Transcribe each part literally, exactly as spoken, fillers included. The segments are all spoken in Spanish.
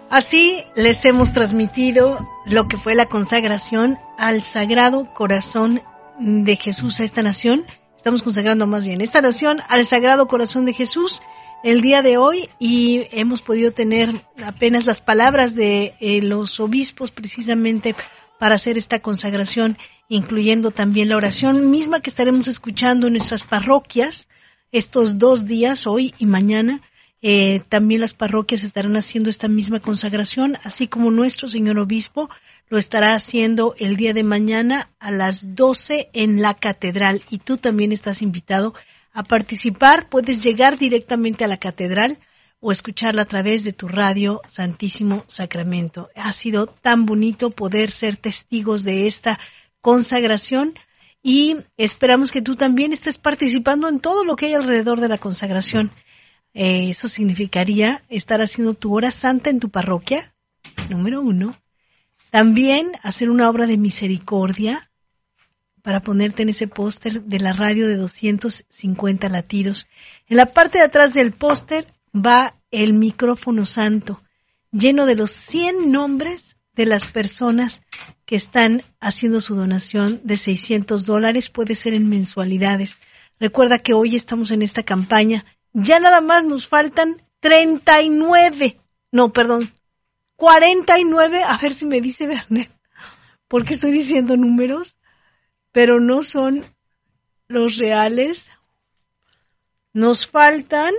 Así les hemos transmitido lo que fue la consagración al Sagrado Corazón de Jesús a esta nación. Estamos consagrando más bien esta nación al Sagrado Corazón de Jesús el día de hoy, y hemos podido tener apenas las palabras de eh, los obispos precisamente para hacer esta consagración, incluyendo también la oración misma que estaremos escuchando en nuestras parroquias estos dos días, hoy y mañana. Eh, también las parroquias estarán haciendo esta misma consagración, así como nuestro señor obispo lo estará haciendo el día de mañana a las doce en la catedral, y tú también estás invitado a participar. Puedes llegar directamente a la catedral o escucharla a través de tu radio Santísimo Sacramento. Ha sido tan bonito poder ser testigos de esta consagración, y esperamos que tú también estés participando en todo lo que hay alrededor de la consagración. Eh, eso significaría estar haciendo tu hora santa en tu parroquia, número uno. También hacer una obra de misericordia para ponerte en ese póster de la radio de doscientos cincuenta latidos. En la parte de atrás del póster va el micrófono santo, lleno de los cien nombres de las personas que están haciendo su donación de seiscientos dólares. Puede ser en mensualidades. Recuerda que hoy estamos en esta campaña. Ya nada más nos faltan treinta y nueve, no, perdón, cuarenta y nueve, a ver si me dice Bernet, porque estoy diciendo números, pero no son los reales. Nos faltan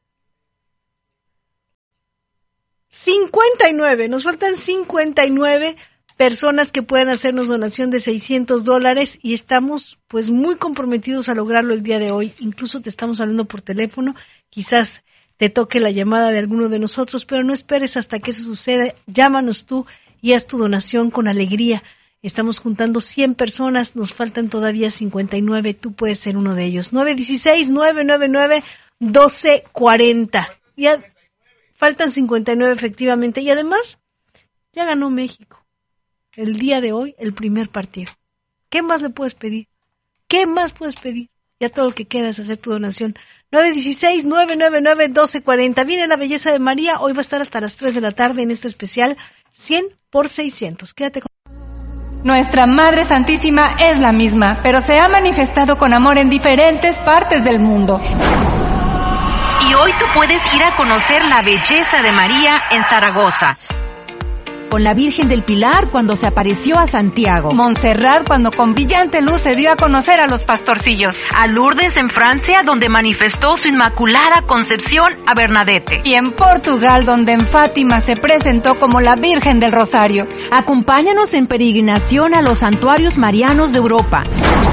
cincuenta y nueve, nos faltan cincuenta y nueve personas que puedan hacernos donación de seiscientos dólares, y estamos pues muy comprometidos a lograrlo el día de hoy. Incluso te estamos hablando por teléfono, quizás te toque la llamada de alguno de nosotros, pero no esperes hasta que eso suceda. Llámanos tú y haz tu donación con alegría. Estamos juntando cien personas, nos faltan todavía cincuenta y nueve, tú puedes ser uno de ellos. nueve uno seis, nueve nueve nueve, uno dos cuatro cero. Ya faltan cincuenta y nueve efectivamente, y además ya ganó México el día de hoy el primer partido. ¿Qué más le puedes pedir? ¿Qué más puedes pedir? Ya todo lo que queda es hacer tu donación. nueve uno seis, nueve nueve nueve, uno dos cuatro cero. Viene la belleza de María. Hoy va a estar hasta las tres de la tarde en este especial cien por seiscientos. Quédate con... Nuestra Madre Santísima es la misma, pero se ha manifestado con amor en diferentes partes del mundo. Y hoy tú puedes ir a conocer la belleza de María en Zaragoza. Con la Virgen del Pilar cuando se apareció a Santiago. Montserrat cuando con brillante luz se dio a conocer a los pastorcillos. A Lourdes en Francia, donde manifestó su inmaculada concepción a Bernadette. Y en Portugal, donde en Fátima se presentó como la Virgen del Rosario. Acompáñanos en peregrinación a los santuarios marianos de Europa.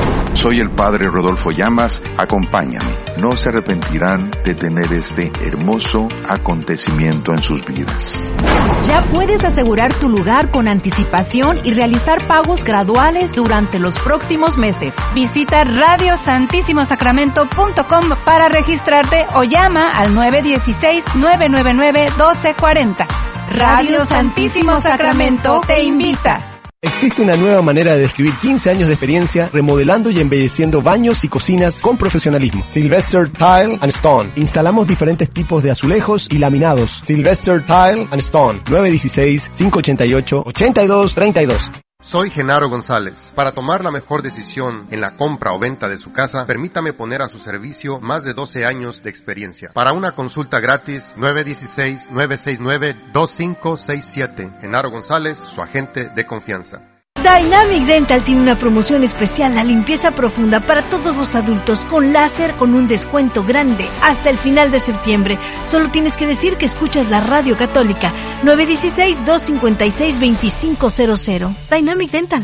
Soy el Padre Rodolfo Llamas, acompáñame. No se arrepentirán de tener este hermoso acontecimiento en sus vidas. Ya puedes asegurar tu lugar con anticipación y realizar pagos graduales durante los próximos meses. Visita radio santísimo sacramento punto com para registrarte o llama al nueve uno seis, nueve nueve nueve, uno dos cuatro cero. Radio Santísimo Sacramento te invita. Existe una nueva manera de describir quince años de experiencia remodelando y embelleciendo baños y cocinas con profesionalismo. Sylvester Tile and Stone. Instalamos diferentes tipos de azulejos y laminados. Sylvester Tile and Stone. nueve uno seis, cinco ocho ocho, ocho dos tres dos. Soy Genaro González. Para tomar la mejor decisión en la compra o venta de su casa, permítame poner a su servicio más de doce años de experiencia. Para una consulta gratis, nueve uno seis, nueve seis nueve, dos cinco seis siete. Genaro González, su agente de confianza. Dynamic Dental tiene una promoción especial, la limpieza profunda para todos los adultos con láser con un descuento grande hasta el final de septiembre. Solo tienes que decir que escuchas la radio católica. nueve uno seis, dos cinco seis, dos cinco cero cero. Dynamic Dental.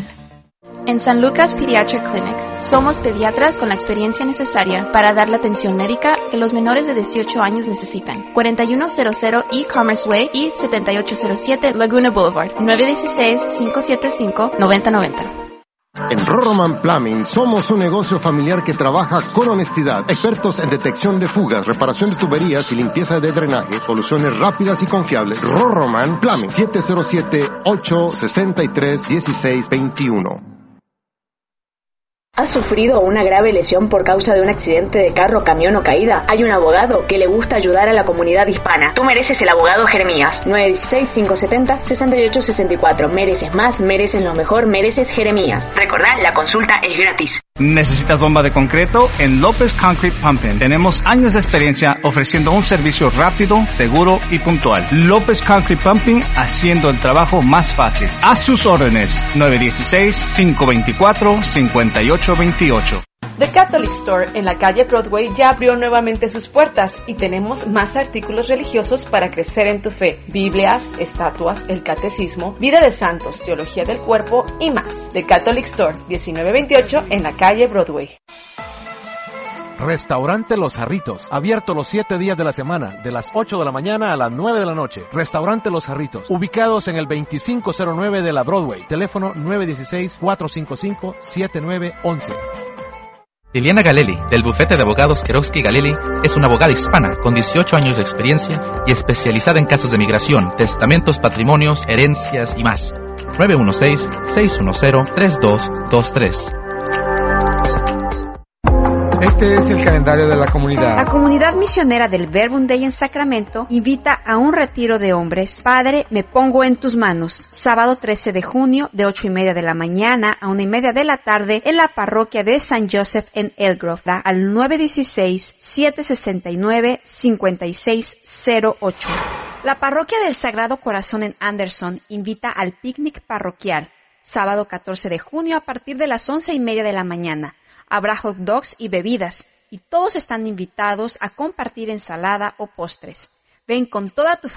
En San Lucas Pediatric Clinic somos pediatras con la experiencia necesaria para dar la atención médica que los menores de dieciocho años necesitan. cuarenta y uno cero cero E-Commerce Way y setenta y ocho cero siete Laguna Boulevard. nueve uno seis, cinco siete cinco, nueve cero nueve cero. En Roroman Plumbing somos un negocio familiar que trabaja con honestidad. Expertos en detección de fugas, reparación de tuberías y limpieza de drenaje. Soluciones rápidas y confiables. Roroman Plumbing. siete cero siete, ocho seis tres, uno seis dos uno. ¿Has sufrido una grave lesión por causa de un accidente de carro, camión o caída? Hay un abogado que le gusta ayudar a la comunidad hispana. Tú mereces el abogado Jeremías. nueve uno seis, cinco siete cero, seis ocho seis cuatro. Mereces más, mereces lo mejor, mereces Jeremías. Recordá, la consulta es gratis. ¿Necesitas bomba de concreto? En López Concrete Pumping tenemos años de experiencia ofreciendo un servicio rápido, seguro y puntual. López Concrete Pumping, haciendo el trabajo más fácil. A sus órdenes, nueve uno seis, cinco dos cuatro, cinco ocho dos ocho. The Catholic Store en la calle Broadway ya abrió nuevamente sus puertas y tenemos más artículos religiosos para crecer en tu fe. Biblias, estatuas, el catecismo, vida de santos, teología del cuerpo y más. The Catholic Store, diecinueve veintiocho en la calle Broadway. Restaurante Los Jarritos, abierto los siete días de la semana, de las ocho de la mañana a las nueve de la noche. Restaurante Los Jarritos, ubicados en el veinticinco cero nueve de la Broadway. Teléfono nueve uno seis, cuatro cinco cinco, siete nueve uno uno. Liliana Galelli, del bufete de abogados Kerowski Galelli, es una abogada hispana con dieciocho años de experiencia y especializada en casos de migración, testamentos, patrimonios, herencias y más. nueve uno seis, seis uno cero, tres dos dos tres. Este es el calendario de la comunidad. La comunidad misionera del Verbum Dei en Sacramento invita a un retiro de hombres. Padre, me pongo en tus manos. Sábado trece de junio, de ocho y media de la mañana a una y media de la tarde, en la parroquia de San Joseph en Elgrove, al nueve uno seis, siete seis nueve, cinco seis cero ocho. La parroquia del Sagrado Corazón en Anderson invita al picnic parroquial. Sábado catorce de junio a partir de las once y media de la mañana. Habrá hot dogs y bebidas, y todos están invitados a compartir ensalada o postres. Ven con toda tu